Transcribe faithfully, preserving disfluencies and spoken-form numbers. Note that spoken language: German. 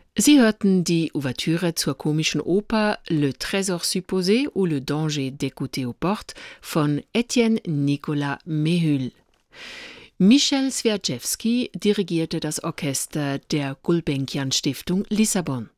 Sie hörten die Ouvertüre zur komischen Oper Le Trésor supposé ou Le danger d'écouter aux portes von Etienne Nicolas Méhul. Michel Swiaczewski dirigierte das Orchester der Gulbenkian Stiftung Lissabon.